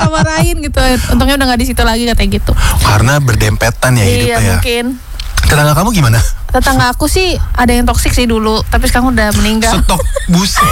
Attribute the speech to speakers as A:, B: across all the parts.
A: dimarah-marahin gitu. Untungnya udah nggak di situ lagi katanya gitu.
B: Karena berdempetan ya hidupnya ya.
A: Iya mungkin.
B: Tetangga kamu gimana?
A: Tetangga aku sih ada yang toksik sih dulu, tapi sekarang udah meninggal.
B: Stok buset.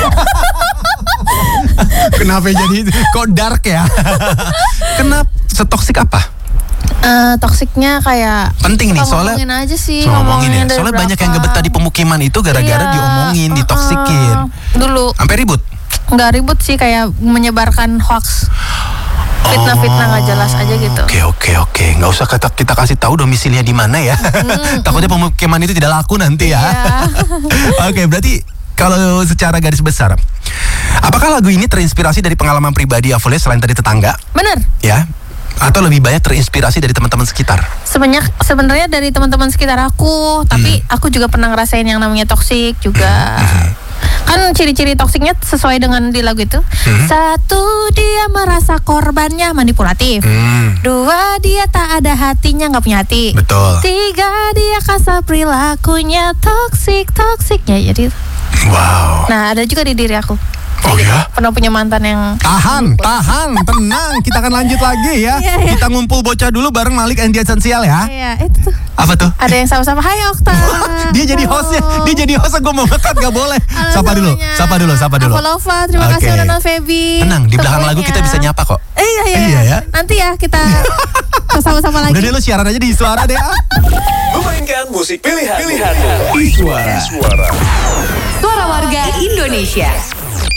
B: Kenapa jadi kok dark ya? Kenapa setoksik apa?
A: Toksiknya kayak
B: penting nih soalnya
A: ngomongin aja sih,
B: ngomongin ya.
A: dari
B: Soalnya banyak yang
A: belakang.
B: gebetah di pemukiman itu gara-gara
A: Iya,
B: diomongin, ditoksikin.
A: Dulu
B: Sampai ribut.
A: nggak ribut sih, kayak menyebarkan hoax, fitnah-fitnah nggak jelas aja gitu.
B: Oke. Nggak usah kita kasih tahu domisilinya di mana ya. Takutnya pemukiman itu tidak laku nanti ya.
A: Iya.
B: Oke, berarti kalau secara garis besar, apakah lagu ini terinspirasi dari pengalaman pribadi Avulia selain tadi tetangga?
A: Bener.
B: Ya. Atau lebih banyak terinspirasi dari teman-teman sekitar?
A: Sebenarnya dari teman-teman sekitar aku, tapi aku juga pernah ngerasain yang namanya toksik juga. Kan ciri-ciri toksiknya sesuai dengan di lagu itu. Satu, dia merasa korbannya manipulatif. Dua, dia tak ada hatinya, nggak punya hati.
B: Betul.
A: Tiga, dia kasar perilakunya toksik ya. Jadi
B: Wow.
A: nah ada juga di diri aku.
B: Oh ya?
A: Pernah punya mantan yang
B: Tahan, tenang. Kita akan lanjut lagi ya.
A: Iya.
B: Kita ngumpul bocah dulu bareng Malik and the Essential ya.
A: Iya, itu tuh.
B: Apa tuh?
A: Ada yang sama-sama, hai Okta.
B: Dia jadi hostnya, gue mau ngekat gak boleh.
A: Halo
B: Sapa dulu.
A: Avolova, terima kasih udah nonton Feby.
B: Tenang, di belakang lagu kita bisa nyapa kok.
A: Iya
B: ya.
A: Nanti ya kita sama-sama lagi.
B: Udah deh, lu siaran aja di Suara deh.
C: Memainkan musik pilihan di Suara.
D: Suara Warga Indonesia.